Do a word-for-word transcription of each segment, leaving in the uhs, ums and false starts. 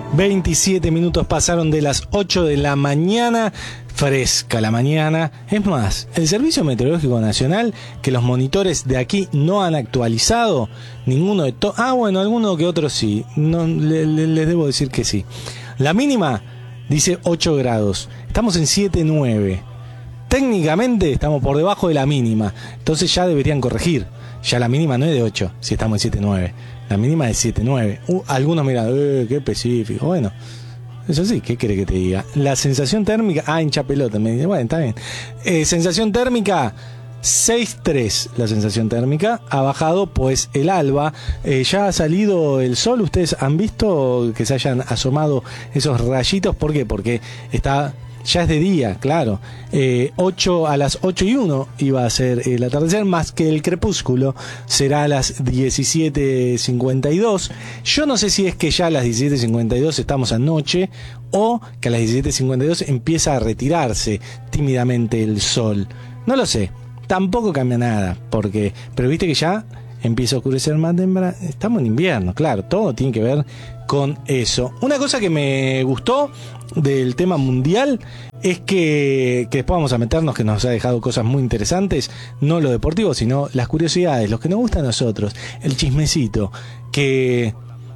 veintisiete minutos pasaron de las ocho de la mañana. Fresca la mañana. Es más, el Servicio Meteorológico Nacional, que los monitores de aquí no han actualizado, ninguno de todos. Ah, bueno, alguno que otro sí. No, le, le, les debo decir que sí. La mínima dice ocho grados. Estamos en siete nueve. Técnicamente estamos por debajo de la mínima. Entonces ya deberían corregir. Ya la mínima no es de ocho, si estamos en siete nueve. La mínima es siete nueve. Uh, algunos miran, eh, qué específico. Bueno, eso sí, ¿qué quiere que te diga? La sensación térmica, ah, hincha pelota, me dice, bueno, está bien. Eh, sensación térmica, seis tres la sensación térmica, ha bajado pues el alba, eh, ya ha salido el sol, ¿ustedes han visto que se hayan asomado esos rayitos? ¿Por qué? Porque está... ya es de día, claro. Eh, ocho a las ocho y uno iba a ser el atardecer, más que el crepúsculo será a las diecisiete cincuenta y dos. Yo no sé si es que ya a las diecisiete cincuenta y dos estamos anoche o que a las diecisiete cincuenta y dos empieza a retirarse tímidamente el sol. No lo sé. Tampoco cambia nada, porque pero viste que ya empieza a oscurecer más temprano. Estamos en invierno, claro, todo tiene que ver con eso. Una cosa que me gustó del tema mundial es que, que después vamos a meternos, que nos ha dejado cosas muy interesantes, no lo deportivo, sino las curiosidades, los que nos gusta a nosotros, el chismecito, que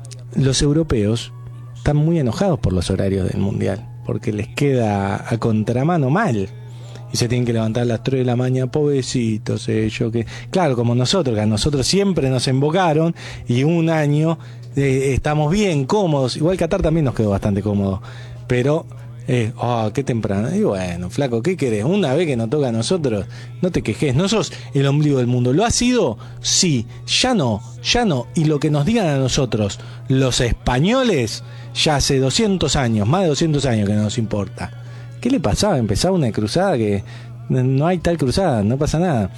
los europeos están muy enojados por los horarios del mundial, porque les queda a contramano mal. Y se tienen que levantar a las tres de la mañana, pobrecitos ellos, que claro, como nosotros, que a nosotros siempre nos invocaron y un año eh, estamos bien, cómodos. Igual Qatar también nos quedó bastante cómodo, pero eh, oh, qué temprano. Y bueno, flaco, ¿qué querés? Una vez que nos toca a nosotros, no te quejes, no sos el ombligo del mundo. ¿Lo ha sido? Sí, ya no, ya no. Y lo que nos digan a nosotros, los españoles, ya hace doscientos años, más de doscientos años que no nos importa. ¿Qué le pasaba? Empezaba una cruzada que no hay tal cruzada, no pasa nada.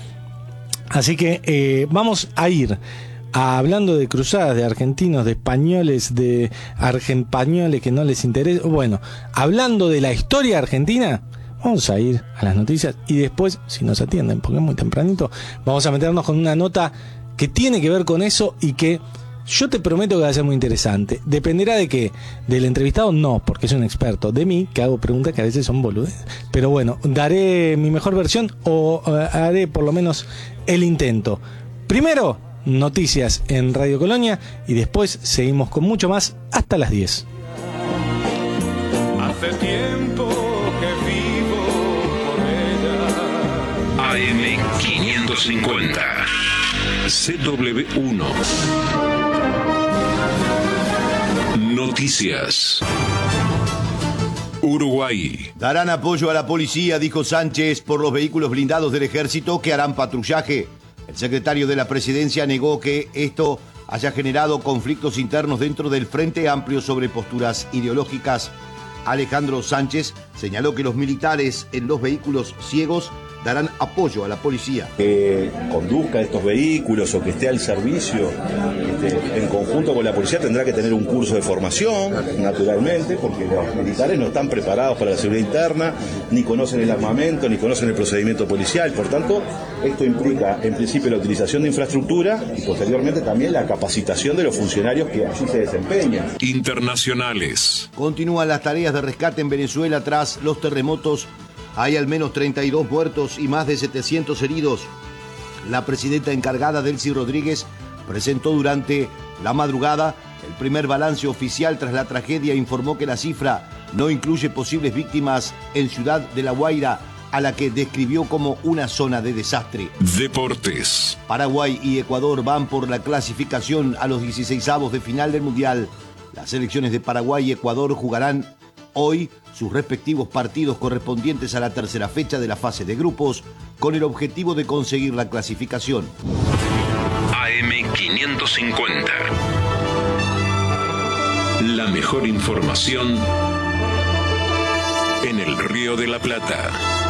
Así que eh, vamos a ir a, hablando de cruzadas, de argentinos, de españoles, de argenpañoles que no les interesa. Bueno, hablando de la historia argentina, vamos a ir a las noticias y después, si nos atienden, porque es muy tempranito, vamos a meternos con una nota que tiene que ver con eso y que yo te prometo que va a ser muy interesante. ¿Dependerá de qué? ¿Del entrevistado? No, porque es un experto. De mí, que hago preguntas que a veces son boludes. Pero bueno, daré mi mejor versión o uh, haré por lo menos el intento. Primero, noticias en Radio Colonia y después seguimos con mucho más hasta las diez. Hace tiempo que vivo por ella. A M quinientos cincuenta C W uno Noticias. Uruguay. Darán apoyo a la policía, dijo Sánchez, por los vehículos blindados del ejército que harán patrullaje. El secretario de la presidencia negó que esto haya generado conflictos internos dentro del Frente Amplio sobre posturas ideológicas. Alejandro Sánchez señaló que los militares en los vehículos ciegos darán apoyo a la policía. Que conduzca estos vehículos o que esté al servicio este, en conjunto con la policía tendrá que tener un curso de formación, naturalmente, porque los militares no están preparados para la seguridad interna, ni conocen el armamento, ni conocen el procedimiento policial. Por tanto, esto implica, en principio, la utilización de infraestructura y, posteriormente, también la capacitación de los funcionarios que allí se desempeñan. Internacionales. Continúan las tareas de rescate en Venezuela tras los terremotos. Hay al menos treinta y dos muertos y más de setecientos heridos. La presidenta encargada, Delcy Rodríguez, presentó durante la madrugada el primer balance oficial tras la tragedia. Informó que la cifra no incluye posibles víctimas en Ciudad de La Guaira, a la que describió como una zona de desastre. Deportes. Paraguay y Ecuador van por la clasificación a los dieciseisavos de final del Mundial. Las selecciones de Paraguay y Ecuador jugarán hoy sus respectivos partidos correspondientes a la tercera fecha de la fase de grupos, con el objetivo de conseguir la clasificación. A M quinientos cincuenta. La mejor información en el Río de la Plata.